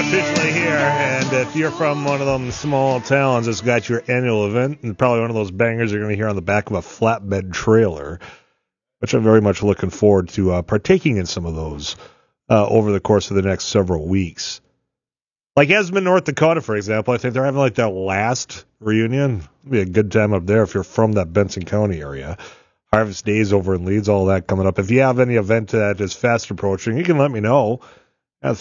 officially here, and if you're from one of them small towns that's got your annual event, and probably one of those bangers you're going to hear on the back of a flatbed trailer, which I'm very much looking forward to partaking in some of those over the course of the next several weeks. Like Esmond, North Dakota, for example, I think they're having like their last reunion. It'll be a good time up there if you're from that Benson County area. Harvest Days over in Leeds, all that coming up. If you have any event that is fast approaching, you can let me know at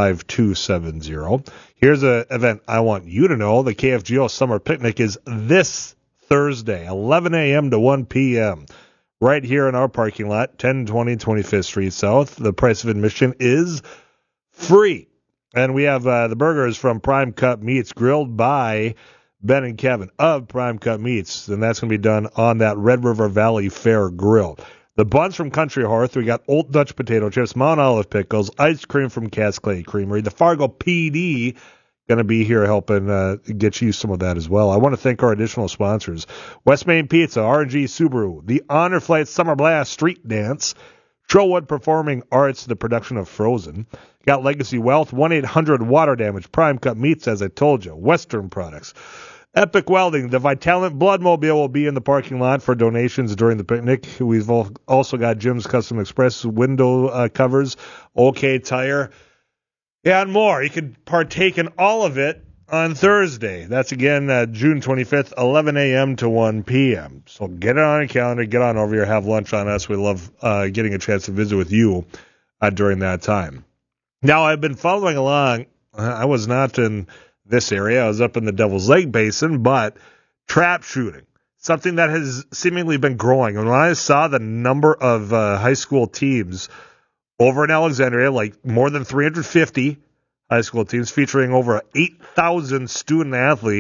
35270. Here's an event I want you to know. The KFGO Summer Picnic is this Thursday, 11 a.m. to 1 p.m. right here in our parking lot, 1020 25th Street South. The price of admission is free. And we have the burgers from Prime Cut Meats grilled by Ben and Kevin of Prime Cut Meats, and that's going to be done on that Red River Valley Fair grill. The buns from Country Hearth, we got Old Dutch potato chips, Mount Olive pickles, ice cream from Cascade Creamery. The Fargo PD going to be here helping get you some of that as well. I want to thank our additional sponsors: West Main Pizza, R&G Subaru, the Honor Flight Summer Blast Street Dance, Trowood Performing Arts, the production of Frozen. Got Legacy Wealth, 1-800 Water Damage, Prime Cut Meats, as I told you, Western Products. Epic Welding, the Vitalent Bloodmobile will be in the parking lot for donations during the picnic. We've also got Jim's Custom Express window covers, OK Tire, and more. You can partake in all of it on Thursday. That's again June 25th, 11 a.m. to 1 p.m. So get it on your calendar, get on over here, have lunch on us. We love getting a chance to visit with you during that time. Now, I've been following along. I was not in this area. I was up in the Devil's Lake Basin, but trap shooting, something that has seemingly been growing. And when I saw the number of high school teams over in Alexandria, like more than 350 high school teams featuring over 8,000 student athletes,